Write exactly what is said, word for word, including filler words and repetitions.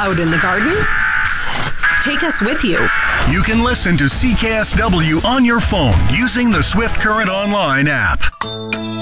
Out in the garden? Take us with you. You can listen to C K S W on your phone using the Swift Current Online app.